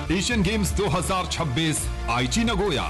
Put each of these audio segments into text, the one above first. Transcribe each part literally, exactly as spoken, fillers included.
Asian games दो हज़ार छब्बीस आईची Nagoya.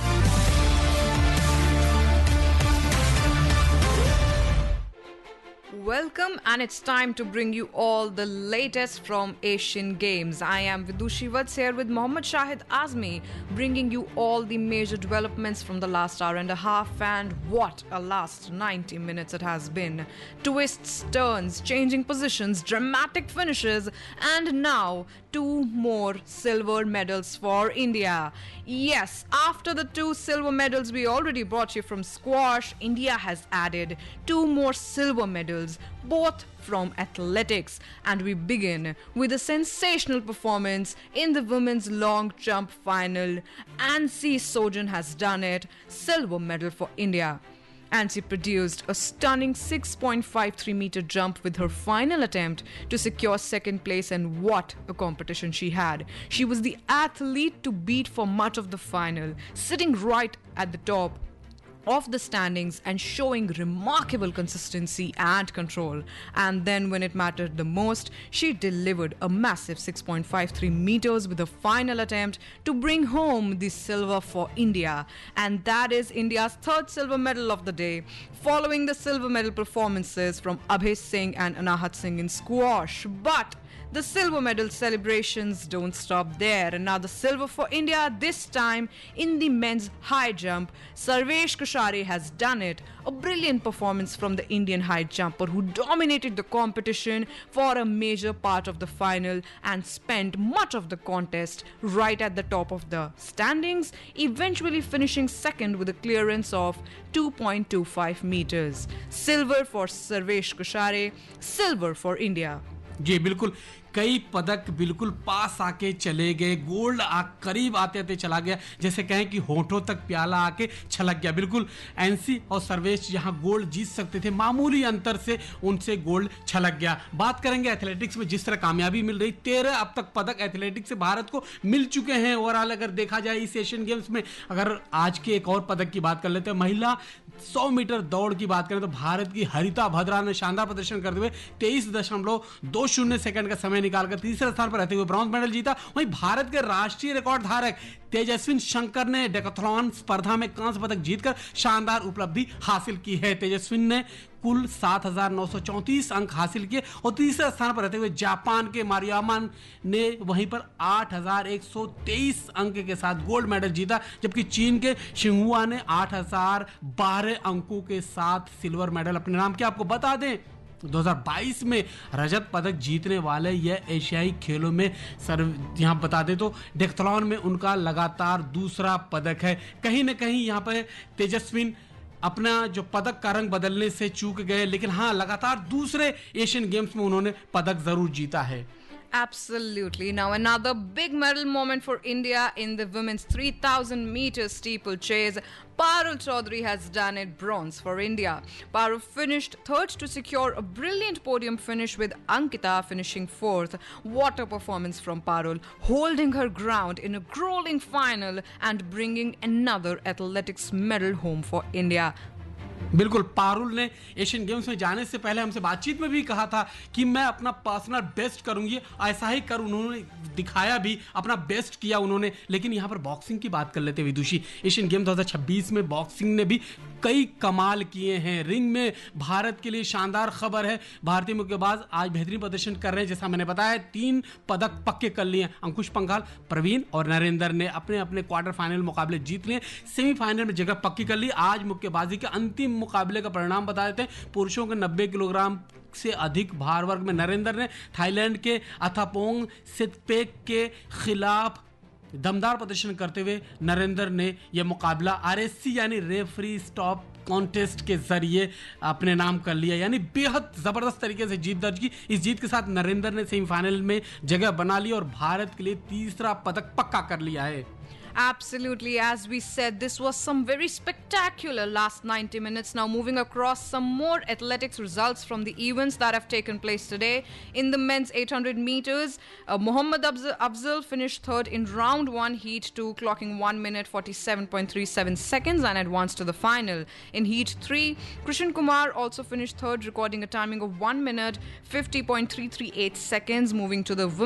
Welcome, and it's time to bring you all the latest from Asian Games. I am Vidushi Vats here with Mohammad Shahid Azmi, bringing you all the major developments from the last hour and a half, and what a last ninety minutes it has been. Twists, turns, changing positions, dramatic finishes, and now two more silver medals for India. Yes, after the two silver medals we already brought you from squash, India has added two more silver medals, both from athletics. And we begin with a sensational performance in the women's long jump final. Ansi Sojan has done it, silver medal for India. Ansi produced a stunning six point five three meter jump with her final attempt to secure second place, and what a competition she had. She was the athlete to beat for much of the final, sitting right at the top of the standings and showing remarkable consistency and control. And then when it mattered the most, she delivered a massive six point five three meters with a final attempt to bring home the silver for India. And that is India's third silver medal of the day, following the silver medal performances from Abhay Singh and Anahat Singh in squash. But the silver medal celebrations don't stop there. Another silver for India, this time in the men's high jump. Sarvesh Kushare has done it. A brilliant performance from the Indian high jumper who dominated the competition for a major part of the final and spent much of the contest right at the top of the standings, eventually finishing second with a clearance of two point two five meters. Silver for Sarvesh Kushare, silver for India. जी बिल्कुल, कई पदक बिल्कुल पास आके चले गए, gold आ करीब आते आते चला गया, जैसे कहें कि होठों तक प्याला आके छलक गया। बिल्कुल एनसी और सर्वेश जहां गोल्ड जीत सकते थे, मामूली अंतर से उनसे गोल्ड छलक गया। बात करेंगे एथलेटिक्स में जिस तरह कामयाबी मिल रही, तेरह अब तक पदक एथलेटिक्स से भारत को मिल चुके हैं। ओवरऑल अगर देखा जाए इस एशियन गेम्स में, अगर आज के एक और पदक की बात कर लेते हैं, महिला सौ मीटर दौड़ की बात करें तो भारत की हरिता भद्रा ने शानदार प्रदर्शन करते हुए तेईस दशमलव दो शून्य सेकंड का समय निकालकर तीसरे स्थान पर रहते हुए ब्रॉन्ज मेडल जीता। वहीं भारत के राष्ट्रीय रिकॉर्ड धारक तेजस्विन शंकर ने डेकाथलॉन स्पर्धा में कांस्य पदक जीतकर शानदार उपलब्धि हासिल की है। तेजस्विन ने कुल सात हजार नौ सौ चौंतीस अंक हासिल किए और तीसरे स्थान पर रहते हुए जापान के मारियामा ने वहीं पर आठ हजार एक सौ तेईस अंक के साथ गोल्ड मेडल जीता, जबकि चीन के शिंगहुआ ने आठ हजार बारह अंकों के साथ सिल्वर मेडल अपने नाम किया। आपको बता दें दो हज़ार बाईस में रजत पदक जीतने वाले यह एशियाई खेलों में सर यहाँ बता दें तो डेकाथलॉन में उनका लगातार दूसरा पदक है। कहीं ना कहीं यहाँ पर तेजस्विन अपना जो पदक का रंग बदलने से चूक गए, लेकिन हाँ लगातार दूसरे एशियन गेम्स में उन्होंने पदक जरूर जीता है। Absolutely. Now another big medal moment for India in the women's three thousand meter steeplechase. Parul Chaudhary has done it, bronze for India. Parul finished third to secure a brilliant podium finish, with Ankita finishing fourth. What a performance from Parul, holding her ground in a grueling final and bringing another athletics medal home for India. बिल्कुल, पारुल ने Asian games में जाने से पहले हमसे बातचीत में भी कहा था कि मैं अपना पर्सनल बेस्ट करूंगी, ऐसा ही कर उन्होंने दिखाया भी, अपना बेस्ट किया उन्होंने। लेकिन यहाँ पर बॉक्सिंग की बात कर लेते हैं विदुषी। एशियन गेम दो हज़ार छब्बीस में बॉक्सिंग ने भी कई कमाल किए हैं। रिंग में भारत के लिए शानदार खबर है, भारतीय मुक्केबाज आज बेहतरीन प्रदर्शन कर रहे हैं। जैसा मैंने बताया, तीन पदक पक्के कर लिए हैं। अंकुश पंघाल, प्रवीण और नरेंद्र ने अपने अपने क्वार्टर फाइनल मुकाबले जीत लिए, सेमीफाइनल में जगह पक्की कर ली। आज मुक्केबाजी के अंतिम मुकाबले का परिणाम बता देते हैं। पुरुषों के नब्बे किलोग्राम से अधिक भार वर्ग में नरेंद्र ने थाईलैंड के अथापोंग सितपेक के खिलाफ दमदार प्रदर्शन करते हुए नरेंद्र ने यह मुकाबला आरएससी यानी रेफरी स्टॉप कॉन्टेस्ट के जरिए अपने नाम कर लिया, यानी बेहद जबरदस्त तरीके से जीत दर्ज की। इस जीत के साथ नरेंद्र ने सेमीफाइनल में जगह बना ली और भारत के लिए तीसरा पदक पक्का कर लिया है। Absolutely. As we said, this was some very spectacular last ninety minutes. Now moving across some more athletics results from the events that have taken place today. In the men's eight hundred meters, uh, Mohammad Afzal finished third in round one, heat two, clocking one minute forty-seven point three seven seconds and advanced to the final. In heat three, Krishan Kumar also finished third, recording a timing of one minute fifty point three three eight seconds, moving to the women's